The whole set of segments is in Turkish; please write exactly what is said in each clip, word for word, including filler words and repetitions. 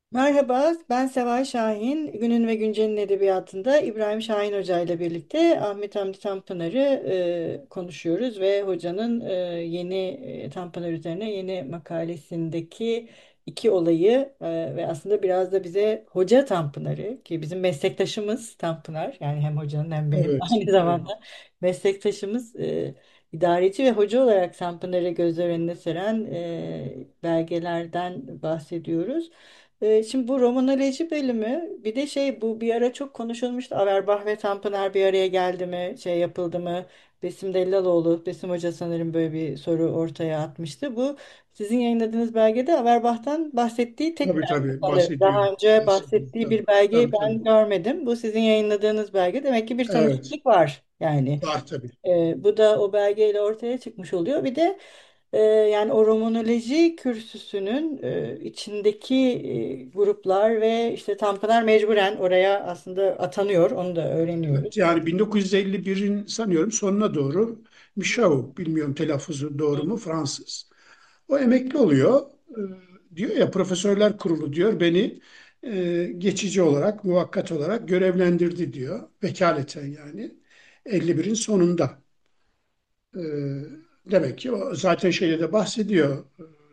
Merhaba, ben Seval Şahin. Günün ve Güncel'in edebiyatında İbrahim Şahin Hoca ile birlikte Ahmet Hamdi Tanpınar'ı e, konuşuyoruz ve hocanın e, yeni e, Tanpınar üzerine yeni makalesindeki iki olayı e, ve aslında biraz da bize Hoca Tanpınar'ı ki bizim meslektaşımız Tanpınar, yani hem hocanın hem benim Evet, aynı evet. zamanda meslektaşımız, e, idareci ve hoca olarak Tanpınar'ı gözler önüne seren e, belgelerden bahsediyoruz. Ee, Şimdi bu romanoloji bölümü bir de şey, bu bir ara çok konuşulmuştu. Averbach ve Tanpınar bir araya geldi mi, şey yapıldı mı? Besim Dellaloğlu, Besim Hoca sanırım böyle bir soru ortaya atmıştı. Bu sizin yayınladığınız belgede Averbach'tan bahsettiği tek Tabii belge tabii sanırım. bahsediyor. Daha önce Bahsediyor. bahsettiği Tabii, bir belgeyi tabii, tabii. ben görmedim. Bu sizin yayınladığınız belge. Demek ki bir Evet, tanışıklık var yani. var tabii. Ee, bu da o belgeyle ortaya çıkmış oluyor. Bir de e, yani o romanoloji kürsüsünün e, içindeki e, gruplar ve işte Tanpınar mecburen oraya aslında atanıyor. Onu da öğreniyoruz. Evet, yani bin dokuz yüz elli birin sanıyorum sonuna doğru Michau, bilmiyorum telaffuzu doğru mu, Fransız. O emekli oluyor. Ee, diyor ya Profesörler Kurulu diyor beni e, geçici olarak, muvakkat olarak görevlendirdi diyor. Vekaleten yani. elli birin sonunda. Ee, demek ki o zaten şeyde de bahsediyor.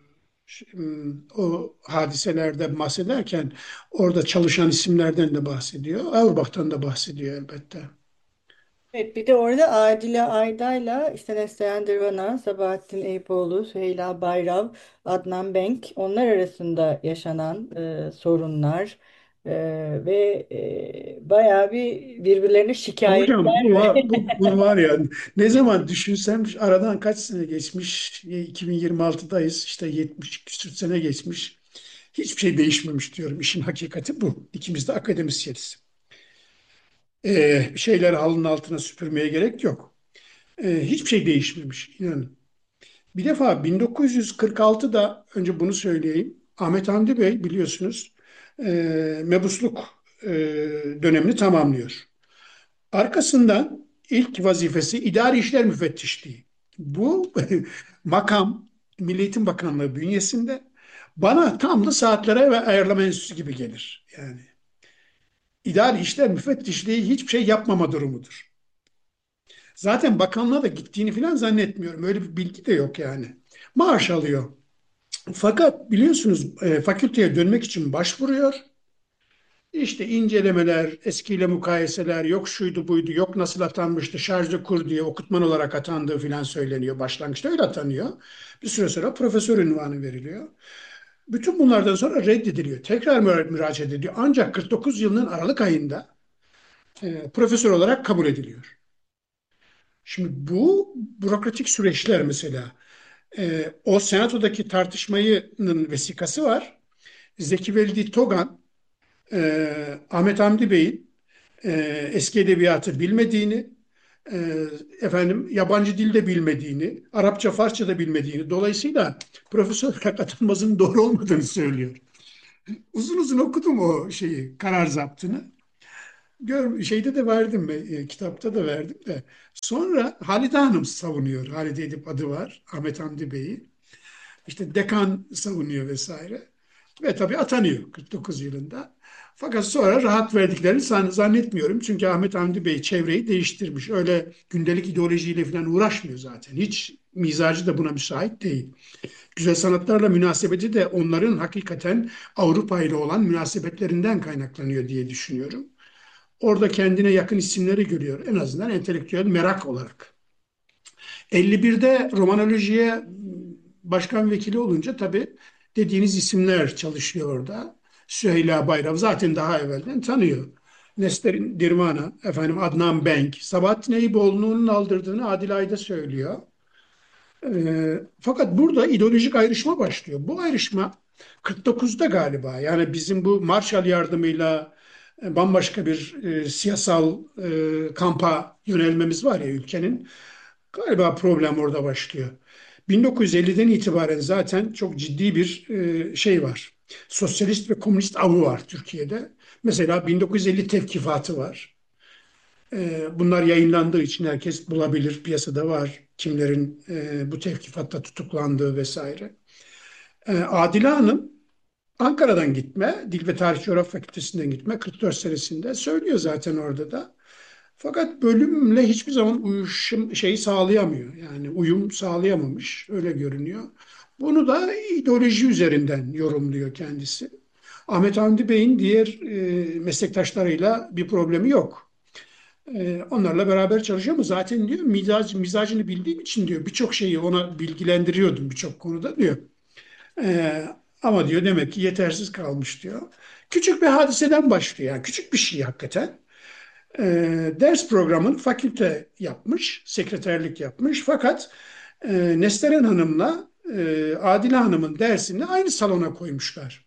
Şimdi o hadiselerde bahsederken orada çalışan isimlerden de bahsediyor. Auerbach'tan da bahsediyor elbette. Evet, bir de orada Adile Ayda'yla işte Neslihan Dirvan'a, Sabahattin Eyüpoğlu, Süheyla Bayrav, Adnan Benk, onlar arasında yaşanan e, sorunlar e, ve e, bayağı bir birbirlerine Hocam şikayetler bu ve var, bu, bu var ya, ne zaman düşünsem aradan kaç sene geçmiş, iki bin yirmi altıdayız, işte yetmiş küsür sene geçmiş. Hiçbir şey değişmemiş diyorum. İşin hakikati bu. İkimiz de akademisyeniz. Ee, bir şeyleri halının altına süpürmeye gerek yok. Ee, hiçbir şey değişmemiş, inanın. Bir defa bin dokuz yüz kırk altıda, önce bunu söyleyeyim. Ahmet Hamdi Bey biliyorsunuz e, mebusluk e, dönemini tamamlıyor. Arkasından ilk vazifesi idari işler müfettişliği. Bu makam Milli Eğitim Bakanlığı bünyesinde bana tam da saatlere ve ayarlama enstitüsü gibi gelir. Yani idari işler müfettişliği hiçbir şey yapmama durumudur. Zaten bakanlığa da gittiğini falan zannetmiyorum. Öyle bir bilgi de yok yani. Maaş alıyor. Fakat biliyorsunuz e, fakülteye dönmek için başvuruyor. İşte incelemeler, eskiyle mukayeseler, yok şuydu buydu, yok nasıl atanmıştı, şarjı kur diye okutman olarak atandığı filan söyleniyor. Başlangıçta öyle atanıyor. Bir süre sonra profesör unvanı veriliyor. Bütün bunlardan sonra reddediliyor. Tekrar müra- müracaat ediyor. Ancak kırk dokuz yılının Aralık ayında e, profesör olarak kabul ediliyor. Şimdi bu bürokratik süreçler mesela. E, o senatodaki tartışmanın vesikası var. Zeki Velidi Togan, e, Ahmet Hamdi Bey'in e, eski edebiyatı bilmediğini, e, efendim yabancı dil de bilmediğini, Arapça, Farsça da bilmediğini, dolayısıyla profesör olarak atanmasının doğru olmadığını söylüyor. Uzun uzun okudum o şeyi, karar zaptını. Gör, şeyde de verdim, e, kitapta da verdim de. Sonra Halide Hanım savunuyor. Halide Edip adı var, Ahmet Hamdi Bey'i. İşte dekan savunuyor vesaire. Ve tabii atanıyor kırk dokuz yılında. Fakat sonra rahat verdiklerini zannetmiyorum. Çünkü Ahmet Hamdi Bey çevreyi değiştirmiş. Öyle gündelik ideolojiyle falan uğraşmıyor zaten. Hiç mizacı da buna müsait değil. Güzel sanatlarla münasebeti de onların hakikaten Avrupa ile olan münasebetlerinden kaynaklanıyor diye düşünüyorum. Orada kendine yakın isimleri görüyor. En azından entelektüel merak olarak. elli birde romanolojiye başkan vekili olunca tabii dediğiniz isimler çalışıyor orada. Süheyla Bayram zaten daha evvelden tanıyor. Nesrin Dirmana, efendim Adnan Benk, Sabahattin Eyüboğlu'nun aldırdığını Adil Ayda söylüyor. Ee, fakat burada ideolojik ayrışma başlıyor. Bu ayrışma kırk dokuzda galiba. Yani bizim bu Marshall yardımıyla e, bambaşka bir e, siyasal e, kampa yönelmemiz var ya ülkenin. Galiba problem orada başlıyor. bin dokuz yüz elliden itibaren zaten çok ciddi bir e, şey var. Sosyalist ve komünist avı var Türkiye'de. Mesela bin dokuz yüz elli tevkifatı var. E, bunlar yayınlandığı için herkes bulabilir. Piyasada var. Kimlerin e, bu tevkifatta tutuklandığı vesaire. E, Adile Hanım Ankara'dan gitme, Dil ve Tarih Coğrafya Fakültesinden gitme, kırk dört senesinde söylüyor zaten orada da. Fakat bölümle hiçbir zaman uyuşum şeyi sağlayamıyor. Yani uyum sağlayamamış, öyle görünüyor. Bunu da ideoloji üzerinden yorumluyor kendisi. Ahmet Hamdi Bey'in diğer e, meslektaşlarıyla bir problemi yok. E, onlarla beraber çalışıyor ama zaten diyor mizac, mizacını bildiğim için diyor birçok şeyi ona bilgilendiriyordum birçok konuda diyor. E, ama diyor demek ki yetersiz kalmış diyor. Küçük bir hadiseden başlıyor. Yani küçük bir şey hakikaten. E, ders programını fakülte yapmış, sekreterlik yapmış. Fakat e, Nesteren Hanım'la e, Adile Hanım'ın dersini aynı salona koymuşlar.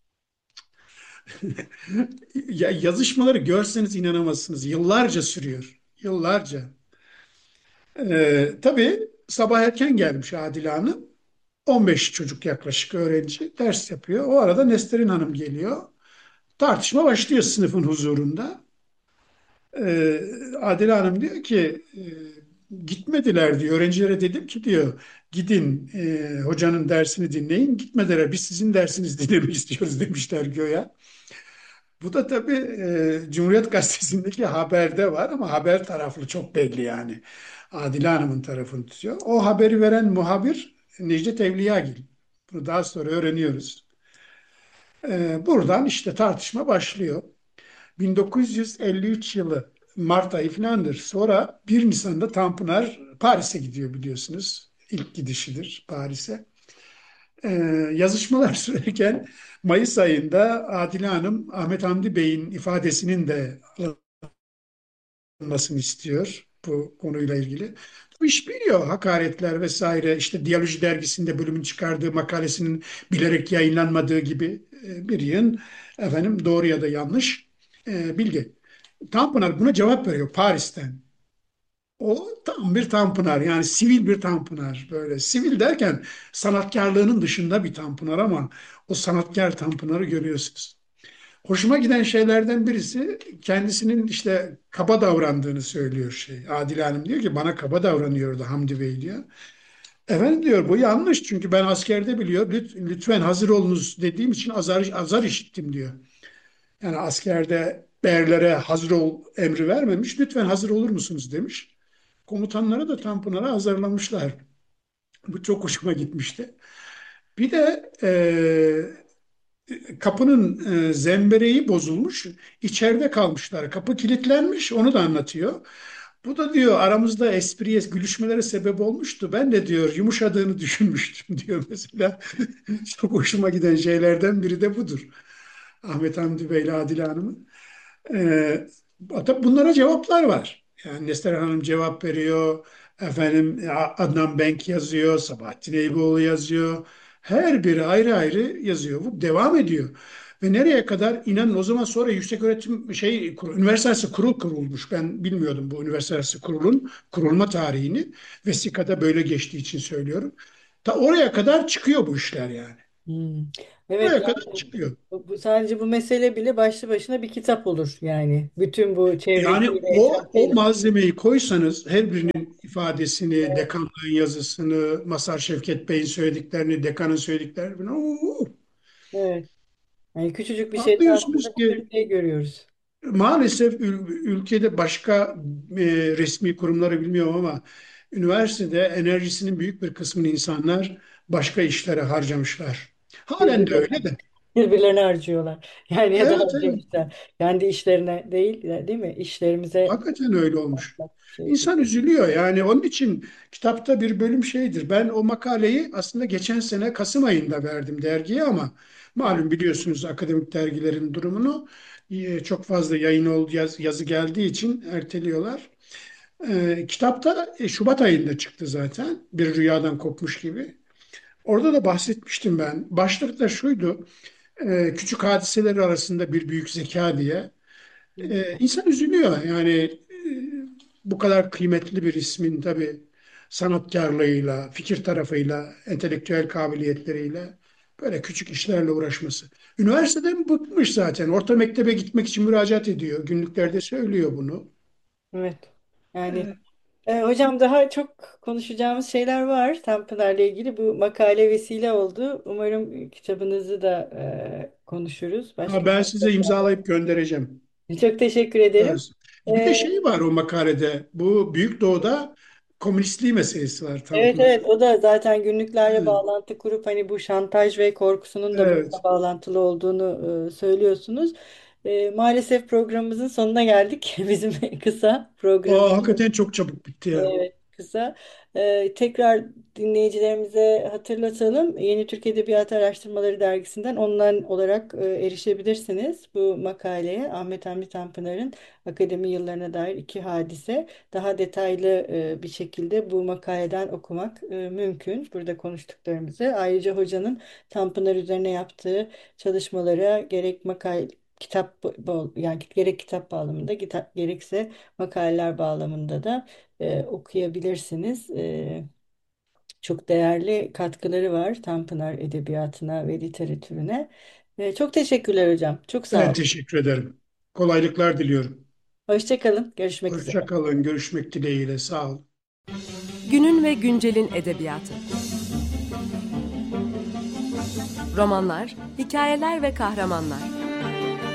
Ya, yazışmaları görseniz inanamazsınız. Yıllarca sürüyor. Yıllarca. E, tabii sabah erken gelmiş Adile Hanım. on beş çocuk yaklaşık öğrenci ders yapıyor. O arada Nesteren Hanım geliyor. Tartışma başlıyor sınıfın huzurunda. Ee, Adile Hanım diyor ki e, gitmediler diyor. Öğrencilere dedim ki diyor gidin e, hocanın dersini dinleyin. Gitmediler biz sizin dersinizi dinlemek istiyoruz demişler göya. Bu da tabii e, Cumhuriyet Gazetesi'ndeki haberde var ama haber taraflı çok belli yani. Adile Hanım'ın tarafını tutuyor. O haberi veren muhabir Necdet Evliyagil. Bunu daha sonra öğreniyoruz. E, buradan işte tartışma başlıyor. bin dokuz yüz elli üç yılı Mart ayı filandır. Sonra bir Nisan'da Tanpınar Paris'e gidiyor biliyorsunuz. İlk gidişidir Paris'e. Ee, yazışmalar sürerken Mayıs ayında Adile Hanım Ahmet Hamdi Bey'in ifadesinin de alınmasını istiyor bu konuyla ilgili. Bu iş biliyor hakaretler vesaire işte Diyaloji dergisinde bölümün çıkardığı makalesinin bilerek yayınlanmadığı gibi e, bir yığın efendim doğru ya da yanlış e, bilgi. Tanpınar buna cevap veriyor Paris'ten. O tam bir Tanpınar yani sivil bir Tanpınar böyle. Sivil derken sanatkarlığının dışında bir Tanpınar ama o sanatkar Tanpınar'ı görüyorsunuz. Hoşuma giden şeylerden birisi kendisinin işte kaba davrandığını söylüyor şey. Adile Hanım diyor ki bana kaba davranıyordu Hamdi Bey diyor. Efendim diyor bu yanlış çünkü ben askerde biliyor lüt- lütfen hazır olunuz dediğim için azar, azar işittim diyor. Yani askerde berlere hazır ol emri vermemiş. Lütfen hazır olur musunuz demiş. Komutanlara da Tanpınar'a hazırlamışlar. Bu çok hoşuma gitmişti. Bir de e, kapının e, zembereği bozulmuş. İçeride kalmışlar. Kapı kilitlenmiş. Onu da anlatıyor. Bu da diyor aramızda espriye, gülüşmelere sebep olmuştu. Ben de diyor yumuşadığını düşünmüştüm diyor mesela. Çok hoşuma giden şeylerden biri de budur. Ahmet Hamdi Bey ile Adile Hanım'ın. Ee, tabii bunlara cevaplar var. Yani Neslihan Hanım cevap veriyor. Efendim Adnan Benk yazıyor. Sabahattin Eyüboğlu yazıyor. Her biri ayrı ayrı yazıyor. Bu devam ediyor. Ve nereye kadar inanın o zaman sonra yüksek öğretim şey üniversite arası kurul kurulmuş. Ben bilmiyordum bu üniversite arası kurulun kurulma tarihini. Vesikada böyle geçtiği için söylüyorum. Ta oraya kadar çıkıyor bu işler yani. Hmm. Evet, Oraya kadar yani çıkıyor. bu, bu- sadece bu mesele bile başlı başına bir kitap olur yani. Bütün bu Yani çevresiyle, o o etrafıyla. malzemeyi koysanız her birinin ifadesini, dekanlığın yazısını, Masar Şevket Bey'in söylediklerini, dekanın söylediklerini oo, Evet. Yani küçücük bir şeyden anlıyorsunuz aslında bir sürü ki şey görüyoruz. maalesef ül- ülkede başka e, resmi kurumları bilmiyorum ama üniversitede enerjisinin büyük bir kısmını insanlar başka işlere harcamışlar. Halen de Birbirlerine, öyle de. birbirlerine harcıyorlar. Yani ya da Evet, evet. harcamışlar. Kendi işlerine değil, değil mi? İşlerimize Hakikaten öyle olmuş. şey İnsan üzülüyor yani onun için kitapta bir bölüm şeydir. Ben o makaleyi aslında geçen sene Kasım ayında verdim dergiye ama malum biliyorsunuz akademik dergilerin durumunu e, çok fazla yayın oldu yaz- yazı geldiği için erteliyorlar. E, kitapta e, Şubat ayında çıktı zaten bir rüyadan kopmuş gibi. Orada da bahsetmiştim ben. Başlık da şuydu. E, küçük hadiseler arasında bir büyük zeka diye. Ee, insan üzülüyor yani e, bu kadar kıymetli bir ismin tabii sanatkarlığıyla, fikir tarafıyla, entelektüel kabiliyetleriyle böyle küçük işlerle uğraşması. Üniversiteden bıkmış zaten. Orta mektebe gitmek için müracaat ediyor. Günlüklerde söylüyor bunu. Evet. Yani Ee, Ee, hocam daha çok konuşacağımız şeyler var Tanpınar'la ilgili. Bu makale vesile oldu. Umarım kitabınızı da e, konuşuruz. Ha, Başka ben size imzalayıp göndereceğim. çok teşekkür ederim. Evet. Bir de Ee, şey var o makalede. Bu Büyük Doğu'da komünistliği meselesi var Evet evet, Tanpınar'ın. o da zaten günlüklerle Evet. bağlantı kurup hani bu şantaj ve korkusunun da bununla Evet. bağlantılı olduğunu e, söylüyorsunuz. E, maalesef programımızın sonuna geldik. Bizim kısa program. Aa, hakikaten çok çabuk bitti ya. Evet, kısa. Ee, tekrar dinleyicilerimize hatırlatalım. Yeni Türk Edebiyatı Araştırmaları Dergisi'nden online olarak e, erişebilirsiniz bu makaleye. Ahmet Hamdi Tanpınar'ın akademi yıllarına dair iki hadise. Daha detaylı e, bir şekilde bu makaleden okumak e, mümkün. Burada konuştuklarımızı. Ayrıca hocanın Tanpınar üzerine yaptığı çalışmalara gerek makale kitap bu- yani gerek kitap bağlamında kitap, gerekse makaleler bağlamında da e, okuyabilirsiniz. E, çok değerli katkıları var Tanpınar Edebiyatı'na ve literatürüne. E, çok teşekkürler hocam. Çok sağ Ben olun. teşekkür ederim. Kolaylıklar diliyorum. Hoşça kalın. Görüşmek Hoşça üzere. kalın. Görüşmek dileğiyle. Sağ olun. Günün ve güncelin edebiyatı. Romanlar, hikayeler ve kahramanlar.